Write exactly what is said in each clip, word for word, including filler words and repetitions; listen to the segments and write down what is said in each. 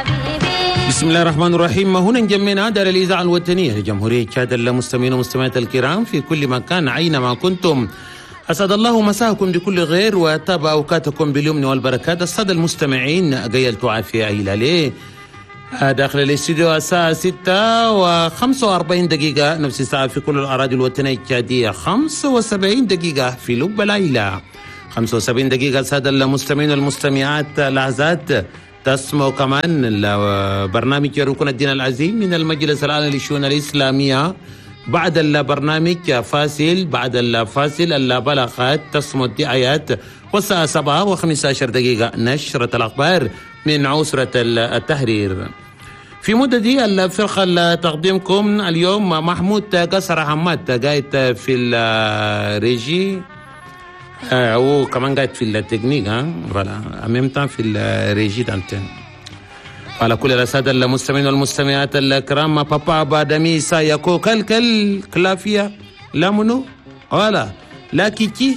بسم الله الرحمن الرحيم. هنا جمعنا دار الإذاعة الوطنية لجمهورية تشاد المستمعين والمستمعات الكرام في كل مكان أينما كنتم، أسعد الله مساءكم بكل خير وتابع أوقاتكم باليمن والبركات. السادة المستمعين قيلت عافية إلى داخل الاستديو الساعة ستة وخمسة وأربعين دقيقة، نفس الساعة في كل الأراضي الوطنية التشادية، خمسة وسبعين دقيقة في لب العيلة، خمسة وسبعين دقيقة. سادة المستمعين والمستمعات لحظات تسمعوا كمان برنامج ركن الدين العظيم من المجلس العالمي للشؤون الإسلامية. بعد البرنامج فاصل، بعد الفاصل البلاغات تسمع الدعايات، والساعة سبعة وخمسة عشر دقيقة نشرة الأخبار من عسرة التحرير. في مدة دي الفرقة اللي تقدمكم اليوم محمود قصر حماد قاعد في الريجي، هو كمان قاعد في التكنيك، ها فلا امامتا في الريجي دانتين. على كل الأساتذة المستمعين والمستمعات الكرام، بابا بادمي سايكو كلكل كلافيا لا منو ولا لا كيكي.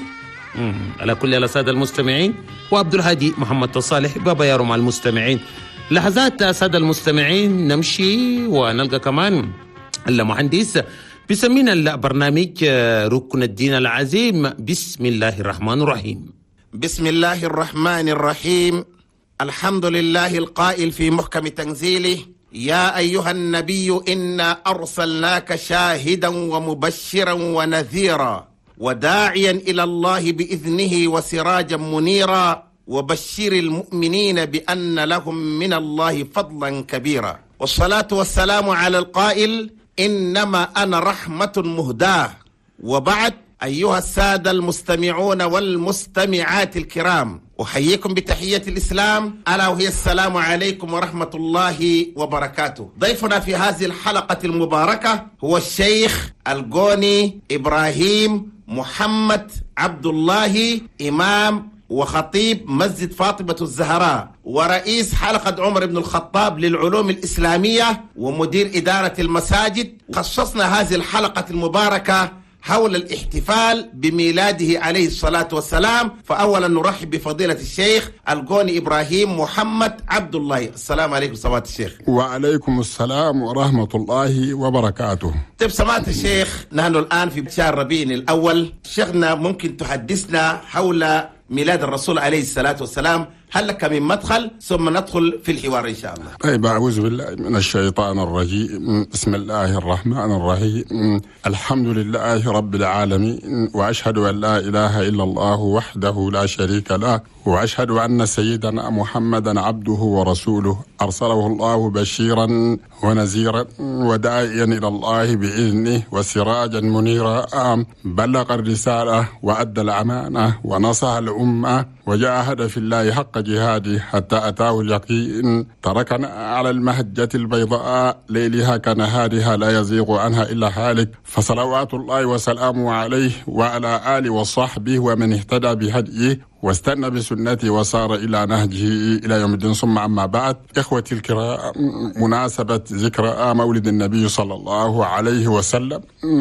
على كل الأساتذة المستمعين وعبد الهادي محمد الصالح بابا يارو مع المستمعين. لحظات السادة المستمعين نمشي ونلقى كمان المهندس بسمينا البرنامج ركن الدين العظيم. بسم الله الرحمن الرحيم. بسم الله الرحمن الرحيم. الحمد لله القائل في محكم تنزيله: يا أيها النبي إنا أرسلناك شاهدا ومبشرا ونذيرا وداعيا إلى الله بإذنه وسراجا منيرا وبشر المؤمنين بأن لهم من الله فضلا كبيرا. والصلاة والسلام على القائل: إنما أنا رحمة مهداة. وبعد، أيها السادة المستمعون والمستمعات الكرام، أحييكم بتحية الإسلام ألا وهي السلام عليكم ورحمة الله وبركاته. ضيفنا في هذه الحلقة المباركة هو الشيخ القوني إبراهيم محمد عبد الله، إمام وخطيب مسجد فاطمة الزهراء ورئيس حلقة عمر بن الخطاب للعلوم الإسلامية ومدير إدارة المساجد. خصصنا هذه الحلقة المباركة حول الاحتفال بميلاده عليه الصلاة والسلام. فأولا نرحب بفضيلة الشيخ القوني إبراهيم محمد عبد الله. السلام عليكم سماحة الشيخ. وعليكم السلام ورحمة الله وبركاته. طيب سماحة الشيخ، نحن الآن في شهر ربيع الأول. شيخنا ممكن تحدثنا حول ميلاد الرسول عليه الصلاة والسلام؟ هل لك من مدخل ثم ندخل في الحوار إن شاء الله؟ طيب، أعوذ بالله من الشيطان الرجيم. بسم الله الرحمن الرحيم. الحمد لله رب العالمين، وأشهد أن لا إله إلا الله وحده لا شريك له، وأشهد أن سيدنا محمدا عبده ورسوله أرسله الله بشيرا ونذيرا وداعيا إلى الله بإذنه وسراجا منيرا. بلغ الرسالة وأدى الأمانة ونصح الأمة وجاهد في الله حق جهاده حتى أتاه اليقين. تركنا على المهجة البيضاء ليلها كنهارها لا يزيغ عنها إلا هالك، فصلوات الله وسلامه عليه وعلى آله وصحبه ومن اهتدى بهديه واستنى بسنته وسار إلى نهجه إلى يوم الدين. ثم أما بعد، إخوتي الكرام، مناسبة ذكرى مولد النبي صلى الله عليه وسلم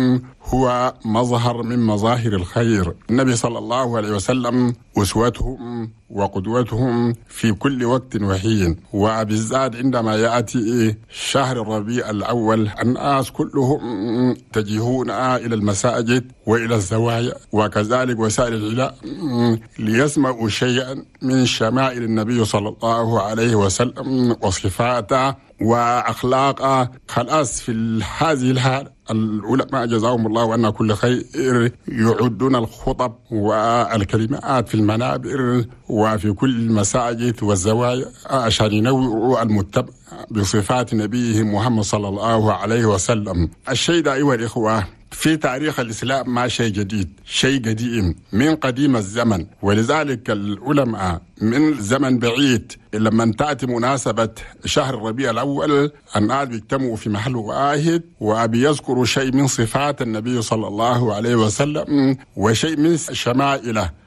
هو مظهر من مظاهر الخير. النبي صلى الله عليه وسلم أسوتهم وقدوتهم في كل وقت وحين، وبالذات عندما يأتي شهر الربيع الأول الناس كلهم تجهون إلى المساجد وإلى الزوايا وكذلك وسائل الإعلام ليسمعوا شيئا من شمائل النبي صلى الله عليه وسلم وصفاته وأخلاقه. خلاص في هذه الحال العلماء جزاهم الله عنا كل خير يعدون الخطب والكلمات في المنابر وفي كل المساجد والزوايا عشان ينوعوا المتبع بصفات نبيه محمد صلى الله عليه وسلم. الشيء ده أيها الإخوة في تاريخ الإسلام ما شيء جديد، شيء قديم من قديم الزمن. ولذلك العلماء من زمن بعيد لما تأتي مناسبة شهر الربيع الأول الناس بيجتمعوا في محل واحد وبيذكروا شيء من صفات النبي صلى الله عليه وسلم وشيء من شمائله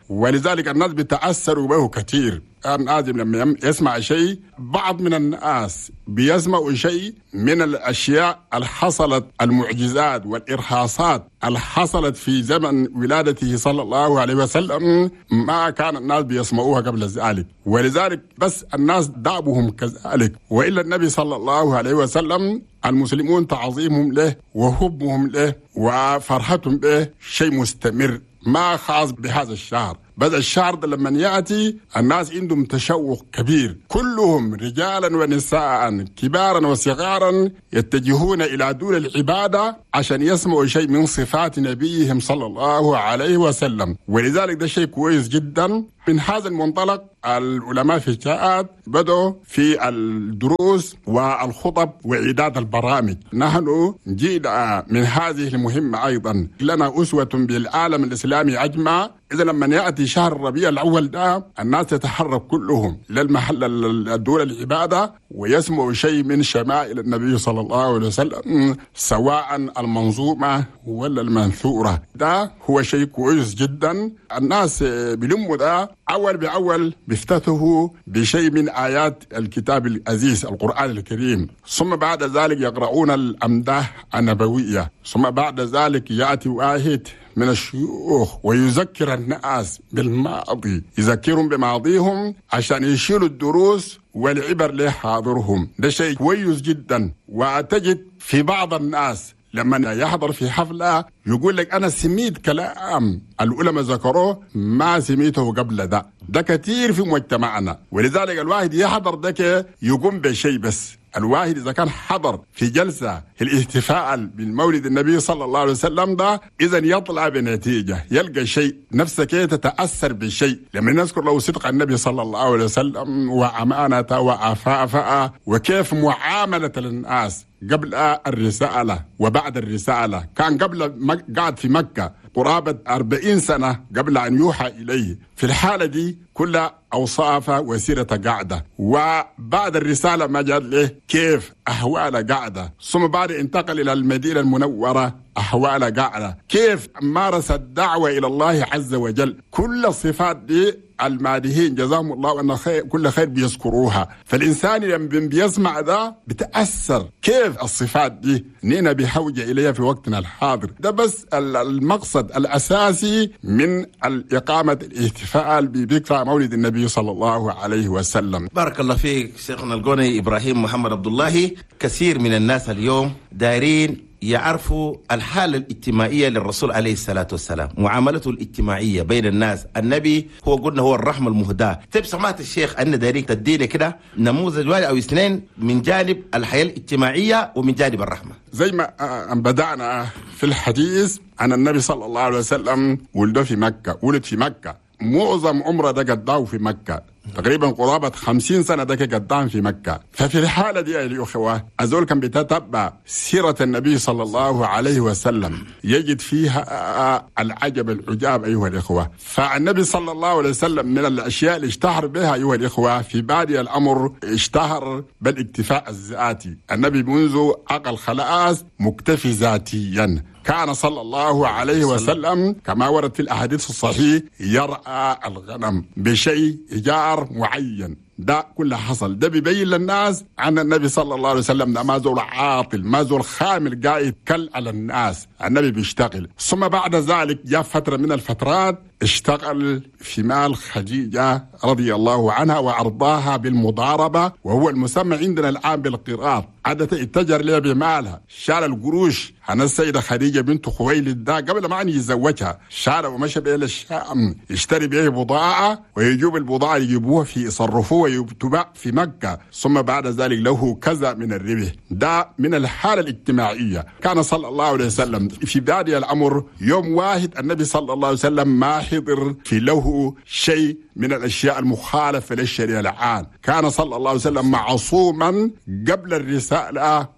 ولذلك الناس بيتأثروا به كثير. الناس لما يسمع شيء، بعض من الناس بيسمعوا شيء من الأشياء اللي حصلت، المعجزات والإرهاصات اللي حصلت في زمن ولادته صلى الله عليه وسلم، ما كان الناس بيسمعوها قبل ذلك، ولذلك بس الناس دابهم كذلك. وإلا النبي صلى الله عليه وسلم المسلمون تعظيمهم له وحبهم له وفرحتهم به شيء مستمر، ما خاص بهذا الشهر. بدأ الشهر ده لما يأتي الناس عندهم تشوق كبير، كلهم رجالا ونساء كبارا وصغارا يتجهون إلى دور العبادة عشان يسمعوا شيء من صفات نبيهم صلى الله عليه وسلم. ولذلك ده شيء كويس جدا. من هذا المنطلق العلماء في الشاءات بدأوا في الدروس والخطب وإعداد البرامج. نحن جينا من هذه المهمة أيضا، لنا أسوة بالعالم الإسلامي أجمع. إذا لما يأتي شهر الربيع الأول ده الناس يتحرك كلهم للمحل الدول العبادة ويسمعوا شيء من شمائل النبي صلى الله عليه وسلم، سواء المنظومة ولا المنثورة. ده هو شيء كويس جدا. الناس بلموا ده أول بأول بيفتتحوا بشيء من آيات الكتاب العزيز القرآن الكريم، ثم بعد ذلك يقرؤون الأمداح النبوية، ثم بعد ذلك يأتي واحد من الشيوخ ويذكر الناس بالماضي، يذكرهم بماضيهم عشان يشيلوا الدروس والعبر لحاضرهم. ده شيء كويس جدا. وتجد في بعض الناس لما يحضر في حفلة يقول لك أنا سميت كلام العلماء ذكروه ما سميته قبل ده. ده كتير في مجتمعنا، ولذلك الواحد يحضر ده يقوم بشيء بس. الواحد إذا كان حضر في جلسة الاحتفال بالمولد النبي صلى الله عليه وسلم ده، إذا يطلع بنتيجة، يلقى شيء، نفسك تتأثر بشيء. لما نذكر له صدق النبي صلى الله عليه وسلم وأمانته وعفافه وكيف معاملة للناس قبل الرسالة وبعد الرسالة. كان قبل قاعد في مكة قرابة أربعين سنة قبل أن يوحى إليه. في الحالة دي كل أوصاف وسيرة قاعدة، وبعد الرسالة ما جاء له كيف أحوال قاعدة، ثم بعد انتقل إلى المدينة المنورة أحوال قاعدة، كيف مارس الدعوة إلى الله عز وجل. كل الصفات دي المادهين جزاهم الله أن خير كل خير بيذكروها. فالإنسان لما بيسمع ده بتأثر كيف الصفات دي نينا بحوجة إليها في وقتنا الحاضر. ده بس المقصد الأساسي من الإقامة الاحتفال بذكرى مولد النبي صلى الله عليه وسلم. بارك الله فيك شيخنا القوني إبراهيم محمد عبد الله. كثير من الناس اليوم دايرين يعرفوا الحالة الاجتماعية للرسول عليه الصلاة والسلام، معاملته الاجتماعية بين الناس. النبي هو قلنا هو الرحمة المهداة. طيب سمعت الشيخ أن داريك تدينا كده نموذج واحد أو اثنين من جانب الحياة الاجتماعية ومن جانب الرحمة. زي ما بدأنا في الحديث عن النبي صلى الله عليه وسلم، ولده في مكة، ولد في مكة، معظم عمره ده قداه في مكة، تقريبا قرابة خمسين سنة ده قدام في مكة. ففي الحالة دي يا الأخوة أزول كان بيتتبع سيرة النبي صلى الله عليه وسلم يجد فيها العجب العجاب أيها الأخوة. فالنبي صلى الله عليه وسلم من الأشياء اللي اشتهر بها أيها الأخوة في بادئ الأمر اشتهر بالاكتفاء الذاتي. النبي منذ عقل خلاص مكتفي ذاتيا. كان صلى الله عليه وسلم كما ورد في الأحاديث الصحيح يرعى الغنم بشيء إيجار معين. ده كله حصل. ده بيبين للناس عن النبي صلى الله عليه وسلم ده ما زول عاطل، ما زول خامل قاعد كل على الناس. النبي بيشتغل. ثم بعد ذلك جاء فترة من الفترات اشتغل في مال خديجة رضي الله عنها وأرضاها بالمضاربة، وهو المسمى عندنا الآن بالقراض. عادة اتجر لها بمالها، شال القروش عن السيدة خديجة بنت خويلد ده قبل ما أن يتزوجها، شال ومشى بها للشام يشتري بها بضاعة ويجيب البضاعة يجيبوها في يصرفوها ويتباع في مكة، ثم بعد ذلك له كذا من الربح. ده من الحالة الاجتماعية. كان صلى الله عليه وسلم في بادئ الأمر يوم واحد النبي صلى الله عليه وسلم ما حضر في له شيء من الأشياء المخالفة للشريعة العام. كان صلى الله عليه وسلم معصوما قبل الرسالة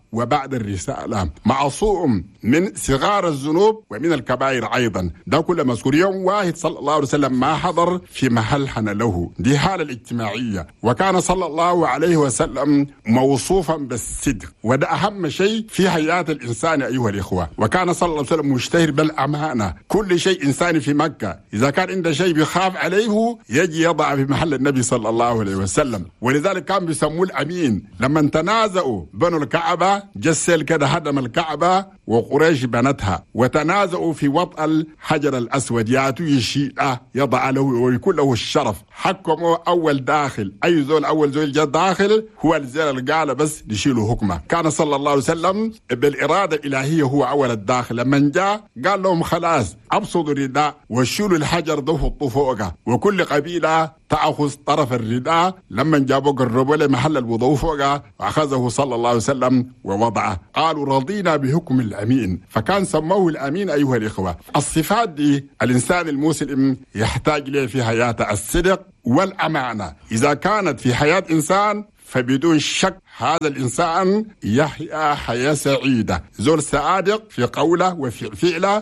وبعد الرسالة، معصوم من صغار الذنوب ومن الكبائر أيضا. ده كله مذكور. يوم واحد صلى الله عليه وسلم ما حضر في محل حن له، دي حالة الاجتماعية. وكان صلى الله عليه وسلم موصوفا بالصدق، وده أهم شيء في حياة الإنسان أيها الإخوة. وكان صلى الله عليه وسلم مشتهر بالأمانة. كل شيء إنساني في مكة إذا كان عنده شيء بيخاف عليه يجي يضع في محل النبي صلى الله عليه وسلم، ولذلك كان بيسموه الأمين. لما تنازعوا بنوا الكعبة جسل كده هدم الكعبة وقريش بنتها، وتنازعوا في وطأ الحجر الأسود ياتوا يشيله يضع له ويكون له الشرف. حكموا أول داخل، أي زول أول زول جاء داخل هو الزول اللي قال بس يشيلوا حكمه. كان صلى الله عليه وسلم بالإرادة الإلهية هو أول الداخل. لما جاء قال لهم خلاص أبسطوا الرداء وشيلوا الحجر ده وحطوه فوقه، وكل قبيلة تأخذ طرف الرداء. لما جابوا قربوا له محل الوضوء فوقه وأخذه صلى الله عليه وسلم ووضعه. قالوا رضينا بحكم الأمين، فكان سموه الأمين أيها الإخوة. الصفات دي الإنسان المسلم يحتاج لها في حياته، الصدق والأمانة. إذا كانت في حياة إنسان فبدون شك هذا الإنسان يحيا حياة سعيدة، زول صادق في قوله وفي فعله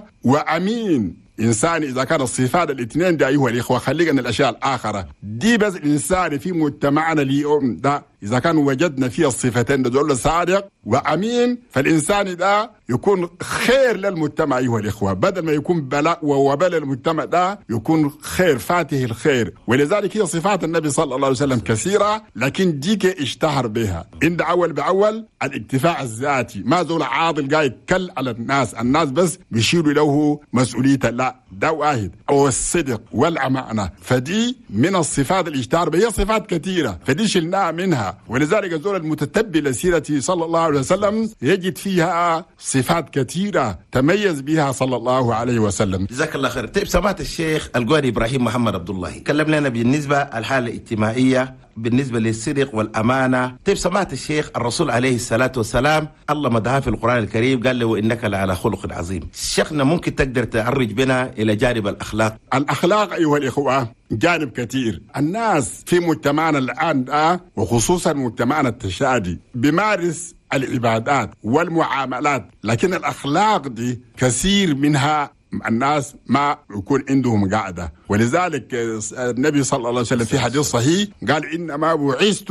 وأمين. إنسان إذا كان الصفات الاثنين دي أيها الإخوة، خلينا الأشياء الآخرة دي بس الإنسان في مجتمعنا اليوم ده إذا كان وجدنا فيه الصفتين ده، زول صادق وأمين، فالإنسان ده يكون خير للمجتمع أيها الإخوة، بدل ما يكون بلاء ووبال للمجتمع ده يكون خير فاته الخير. ولذلك هي صفات النبي صلى الله عليه وسلم كثيرة، لكن ديك اشتهر بها. عند أول بأول الاكتفاء الذاتي، ما زول عاضل قاعد يتكل على الناس، الناس بس بيشيلوا له مسؤوليته، لا ده واحد. أو الصدق والأمانة، فدي من الصفات اللي اشتهر بها. هي صفات كثيرة فدي شلناها منها. ولذلك الزول المتتبع لسيرته صلى الله عليه وسلم يجد فيها صفات كثيرة تميز بها صلى الله عليه وسلم. جزاك الله خير. طيب سمعت الشيخ القاري إبراهيم محمد عبد الله كلم لنا بالنسبة الحالة الاجتماعية بالنسبة للصدق والأمانة. طيب سمعت الشيخ الرسول عليه الصلاة والسلام الله مدها في القرآن الكريم قال له إنك لعلى خلق عظيم. شيخنا ممكن تقدر تعرج بنا إلى جانب الأخلاق؟ الأخلاق أيها الإخوة جانب كثير. الناس في مجتمعنا الآن ده وخصوصا مجتمعنا التشادي بيمارس العبادات والمعاملات، لكن الأخلاق دي كثير منها الناس ما يكون عندهم قاعدة. ولذلك النبي صلى الله عليه وسلم في حديث صحيح قال إنما بعثت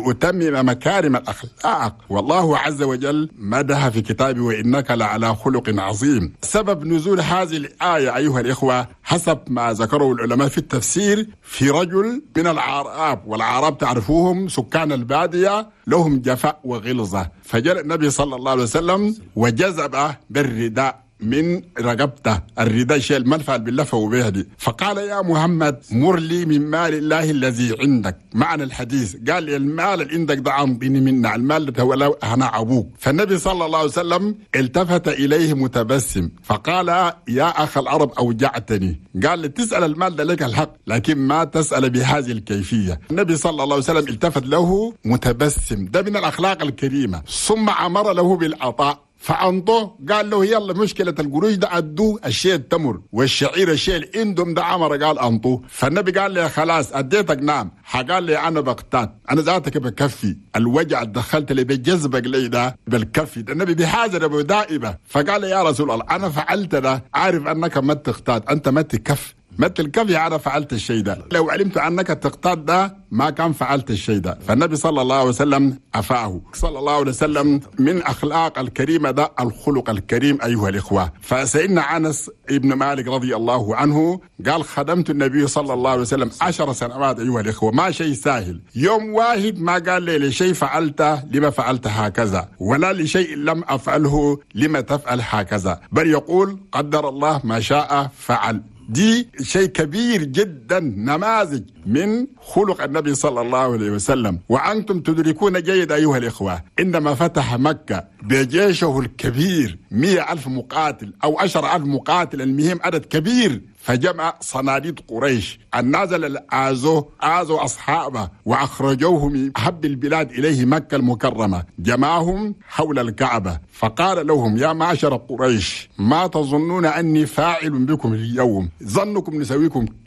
لأتمم مكارم الأخلاق، والله عز وجل مدها في كتابه وإنك لعلى خلق عظيم. سبب نزول هذه الآية أيها الإخوة حسب ما ذكروا العلماء في التفسير، في رجل من العرب، والعرب تعرفوهم سكان البادية لهم جفاء وغلظة، فجاء النبي صلى الله عليه وسلم وجذب بالرداء من رقبته، الرداء شيء المنفعل باللفة وبهدي، فقال يا محمد مر لي من مال الله الذي عندك. معنى الحديث قال لي المال اللي عندك ده عمضيني منا، المال ده هو أنا أبوك. فالنبي صلى الله عليه وسلم التفت إليه متبسم فقال يا أخ العرب أوجعتني. قال لي تسأل المال ده لك الحق، لكن ما تسأل بهذه الكيفية. النبي صلى الله عليه وسلم التفت له متبسم، ده من الأخلاق الكريمة. ثم أمر له بالعطاء فأنطوه، قال له يلا مشكلة القروش ده أدوه الشيء التمر والشعير الشيء الإندم ده عمر، قال أنطوه. فالنبي قال لي خلاص أديتك نعم. قال لي أنا بقتات، أنا ذاتك بكفي الوجع دخلت لي بجذبك لي ده بالكفي ده. النبي بحاجة أبو دائبة، فقال لي يا رسول الله أنا فعلت ده، عارف أنك ما تقتات، أنت ما تكف مثل الكفي أنا فعلت الشيء ده، لو علمت أنك تقتاد ده ما كان فعلت الشيء ده. فالنبي صلى الله عليه وسلم أفاه صلى الله عليه وسلم. من أخلاق الكريمة ده الخلق الكريم أيها الإخوة. فسيدنا أنس ابن مالك رضي الله عنه قال خدمت النبي صلى الله عليه وسلم عشر سنوات أيها الإخوة، ما شيء سهل. يوم واحد ما قال لي لشيء فعلته لما فعلت هكذا، ولا لشيء لم أفعله لما تفعل هكذا، بل يقول قدر الله ما شاء فعل. دي شيء كبير جدا، نماذج من خلق النبي صلى الله عليه وسلم. وأنتم تدركون جيد أيها الإخوة عندما فتح مكة بجيشه الكبير مئة ألف مقاتل أو عشر ألف مقاتل، المهم عدد كبير، فجمع صناديد قريش النازل الآزو آزوا أصحابه وأخرجوه من أحب البلاد إليه مكة المكرمة، جمعهم حول الكعبة فقال لهم يا معشر قريش ما تظنون أني فاعل بكم اليوم؟ ظنكم نسويكم كيف؟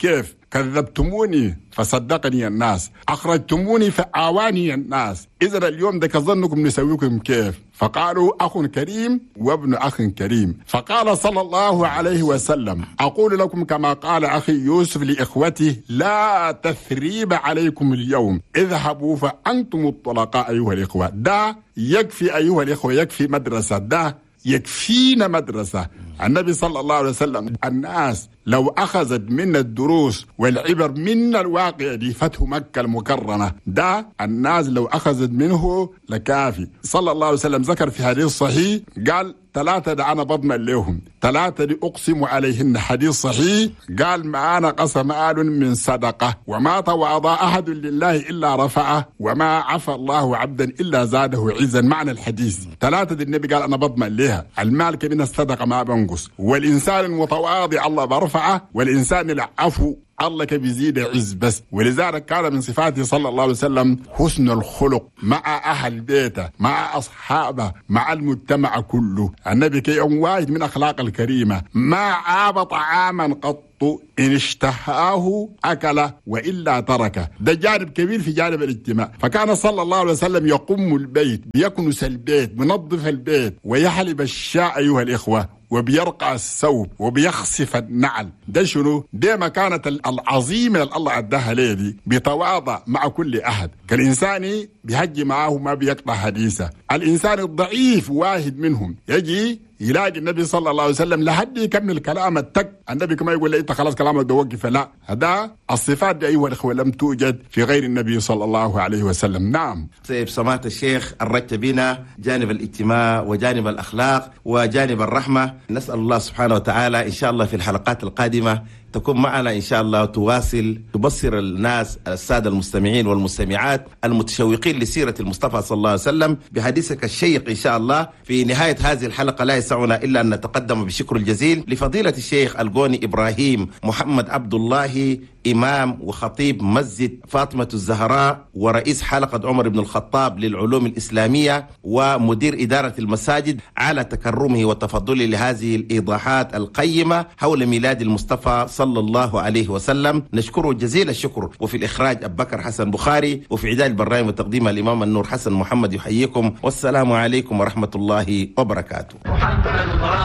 كذبتموني فصدقني الناس، أخرجتموني فآواني الناس، إذا اليوم ده كظنكم نسويكم كيف؟ فقالوا أخ كريم وابن أخ كريم. فقال صلى الله عليه وسلم: أقول لكم كما قال أخي يوسف لإخوته: لا تثريب عليكم اليوم، اذهبوا فأنتم الطلقاء أيها الإخوة. ده يكفي أيها الإخوة، يكفي مدرسة، ده يكفينا مدرسة. النبي صلى الله عليه وسلم: الناس لو أخذت منا الدروس والعبر من الواقع دي فتح مكة المكرمة، ده الناس لو أخذت منه لكافي. صلى الله عليه وسلم ذكر في حديث صحيح قال: ثلاثة ده أنا بضمن لهم، ثلاثة دي أقسم عليهن. حديث صحيح قال: ما نقص مال من صدقة، وما تواضع أحد لله إلا رفعه، وما عفى الله عبدا إلا زاده عزا. معنى الحديث ثلاثة دي النبي قال أنا بضمن لها. المال كمن الصدقة ما بنقص، والإنسان المتواضع الله برفعه، والإنسان العفو الله كبيزيد عز بس. ولذلك كان من صفاته صلى الله عليه وسلم حسن الخلق مع أهل بيته، مع أصحابه، مع المجتمع كله. النبي كي يوم واحد من أخلاق الكريمة ما عاب طعاما قط إن اشتهاه أكله وإلا تركه. ده جانب كبير في جانب الاجتماع. فكان صلى الله عليه وسلم يقوم البيت، بيكنس البيت، بنظف البيت، ويحلب الشاء أيها الإخوة، وبيرقع الثوب، وبيخسف النعل. ده شنو؟ ده مكانة العظيمة اللي الله أداها ليه دي. بيتواضع مع كل أحد. كالإنسان بيهجي معه ما بيقطع حديثه. الإنسان الضعيف واحد منهم يجي يلاقي النبي صلى الله عليه وسلم لحد يكمل كلام التك. النبي كما يقول: انت خلاص كلامك ده وقف. لا، هذا الصفات دي ايها الاخوه لم توجد في غير النبي صلى الله عليه وسلم. نعم. سيد سماحة الشيخ الرجت بنا جانب الاجتماع وجانب الاخلاق وجانب الرحمه. نسال الله سبحانه وتعالى ان شاء الله في الحلقات القادمه تكون معنا إن شاء الله، تواصل تبصر الناس السادة المستمعين والمستمعات المتشوقين لسيرة المصطفى صلى الله عليه وسلم بحديثك الشيق إن شاء الله. في نهاية هذه الحلقة لا يسعنا إلا أن نتقدم بالشكر الجزيل لفضيلة الشيخ القوني إبراهيم محمد عبد الله، إمام وخطيب مسجد فاطمة الزهراء ورئيس حلقة عمر بن الخطاب للعلوم الإسلامية ومدير إدارة المساجد، على تكرمه وتفضله لهذه الإيضاحات القيمة حول ميلاد المصطفى صلى الله عليه وسلم. نشكره جزيل الشكر. وفي الإخراج أبو بكر حسن بخاري، وفي إعداد البرنامج وتقديمها الإمام النور حسن محمد. يحييكم والسلام عليكم ورحمة الله وبركاته.